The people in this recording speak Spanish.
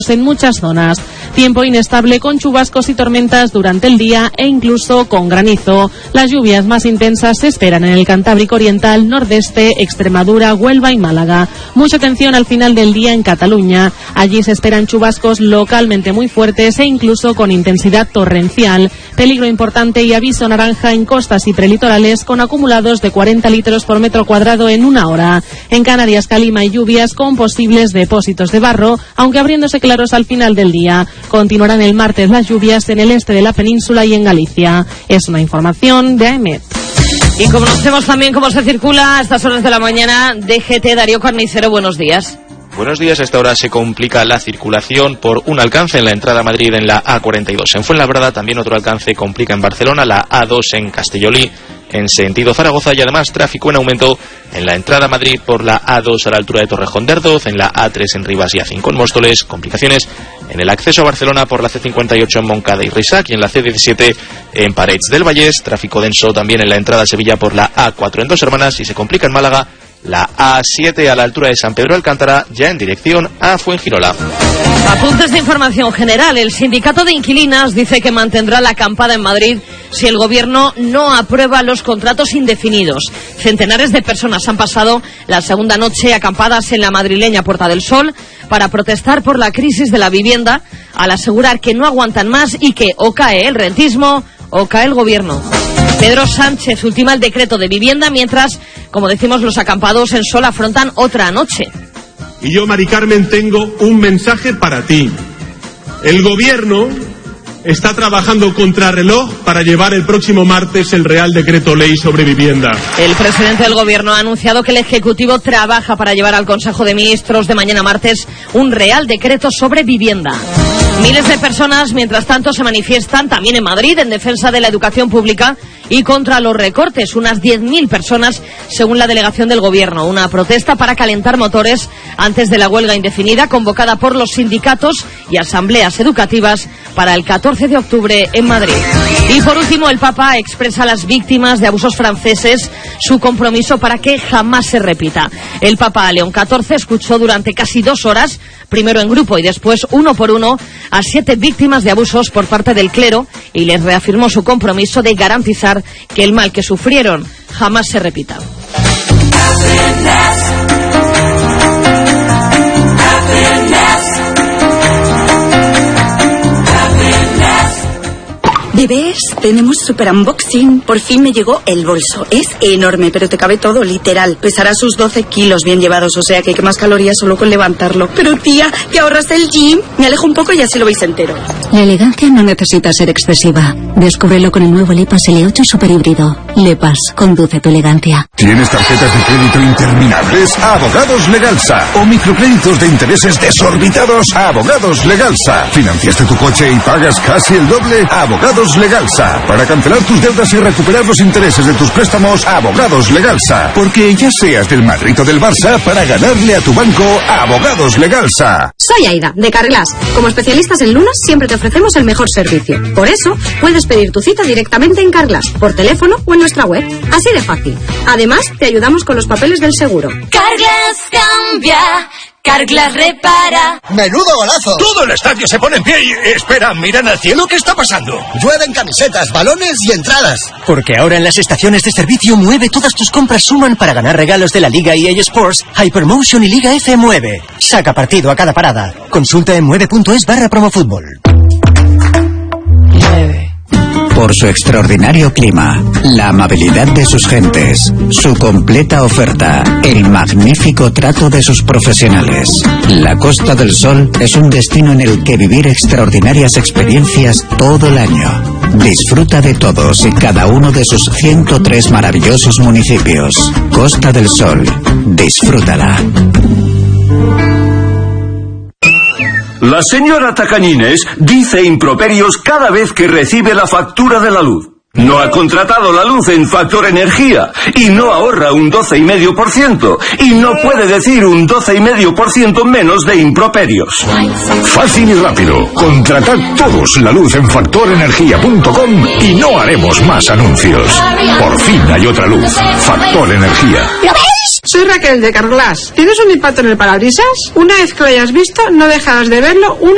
en muchas zonas. Tiempo inestable con chubascos y tormentas durante el día e incluso con granizo. Las lluvias más intensas se esperan en el Cantábrico Oriental, Nordeste, Extremadura, Huelva y Málaga. Mucha atención al final del día en Cataluña. Allí se esperan chubascos localmente muy fuertes e incluso con intensidad torrencial. Peligro importante y aviso naranja en costas y prelitorales con acumulados de 40 litros por metro cuadrado en una hora. En Canarias, calima y lluvias con posibles depósitos de barro, aunque abriéndose claros al final del día. Continuarán el martes las lluvias en el este de la península y en Galicia. Es una información de AEMET. Y conocemos también cómo se circula a estas horas de la mañana. DGT, Darío Carnicero, buenos días. Buenos días. A esta hora se complica la circulación por un alcance en la entrada a Madrid en la A42. En Fuenlabrada también otro alcance complica en Barcelona, la A2 en Castellolí en sentido Zaragoza, y además tráfico en aumento en la entrada a Madrid por la A2 a la altura de Torrejón de Ardoz, en la A3 en Rivas y A5 en Móstoles, complicaciones en el acceso a Barcelona por la C58 en Moncada y Risac, y en la C17 en Parets del Vallès, tráfico denso también en la entrada a Sevilla por la A4 en Dos Hermanas, y se complica en Málaga la A7 a la altura de San Pedro de Alcántara, ya en dirección a Fuengirola. Apuntes de información general. El sindicato de inquilinas dice que mantendrá la acampada en Madrid si el gobierno no aprueba los contratos indefinidos. Centenares de personas han pasado la segunda noche acampadas en la madrileña Puerta del Sol para protestar por la crisis de la vivienda, al asegurar que no aguantan más y que o cae el rentismo o cae el gobierno. Pedro Sánchez ultima el decreto de vivienda mientras, como decimos, los acampados en Sol afrontan otra noche. Y yo, Mari Carmen, tengo un mensaje para ti. El gobierno está trabajando contrarreloj para llevar el próximo martes el Real Decreto Ley sobre vivienda. El presidente del gobierno ha anunciado que el Ejecutivo trabaja para llevar al Consejo de Ministros de mañana martes un Real Decreto sobre vivienda. Miles de personas, mientras tanto, se manifiestan también en Madrid en defensa de la educación pública y contra los recortes. Unas 10.000 personas, según la delegación del gobierno. Una protesta para calentar motores antes de la huelga indefinida convocada por los sindicatos y asambleas educativas para el 14 de octubre en Madrid. Y por último, el Papa expresa a las víctimas de abusos franceses su compromiso para que jamás se repita. El Papa León XIV escuchó durante casi 2 horas, primero en grupo y después uno por uno, a 7 víctimas de abusos por parte del clero y les reafirmó su compromiso de garantizar que el mal que sufrieron jamás se repita. Bebés, tenemos super unboxing. Por fin me llegó el bolso. Es enorme, pero te cabe todo, literal. Pesará sus 12 kilos bien llevados, o sea que quemas calorías solo con levantarlo. Pero tía, ¿te ahorras el gym? Me alejo un poco y así lo veis entero. La elegancia no necesita ser excesiva. Descúbrelo con el nuevo Lepas L8 Super Híbrido. Lepas, conduce tu elegancia. ¿Tienes tarjetas de crédito interminables? Abogados Legalsa. ¿O microcréditos de intereses desorbitados? Abogados Legalsa. ¿Financiaste tu coche y pagas casi el doble? Abogados Legalsa. Para cancelar tus deudas y recuperar los intereses de tus préstamos, Abogados Legalsa. Porque ya seas del Madrid o del Barça, para ganarle a tu banco, Abogados Legalsa. Soy Aida, de Carglass. Como especialistas en lunas, siempre te ofrecemos el mejor servicio. Por eso, puedes pedir tu cita directamente en Carglass, por teléfono o en nuestra web. Así de fácil. Además, te ayudamos con los papeles del seguro. Carglass cambia. Carglass repara. ¡Menudo golazo! Todo el estadio se pone en pie y... Espera, miran al cielo, ¿qué está pasando? Llueven camisetas, balones y entradas. Porque ahora en las estaciones de servicio Mueve todas tus compras suman para ganar regalos de la Liga EA Sports, Hypermotion y Liga F Mueve. Saca partido a cada parada. Consulta en mueve.es/promofutbol. Por su extraordinario clima, la amabilidad de sus gentes, su completa oferta, el magnífico trato de sus profesionales. La Costa del Sol es un destino en el que vivir extraordinarias experiencias todo el año. Disfruta de todos y cada uno de sus 103 maravillosos municipios. Costa del Sol, disfrútala. La señora Tacañines dice improperios cada vez que recibe la factura de la luz. No ha contratado la luz en Factor Energía y no ahorra un 12,5% y no puede decir un 12,5% menos de improperios. Fácil y rápido. Contratad todos la luz en factorenergia.com y no haremos más anuncios. Por fin hay otra luz. Factor Energía. ¿Lo ves? Soy Raquel de Carglass. ¿Tienes un impacto en el parabrisas? Una vez que lo hayas visto, no dejarás de verlo una